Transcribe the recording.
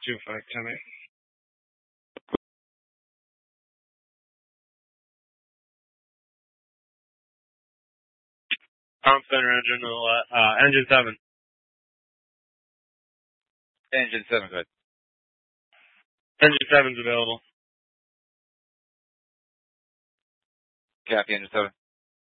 2510. Center engine, engine 7. Engine 7, good. Engine 7's available. Copy, engine 7.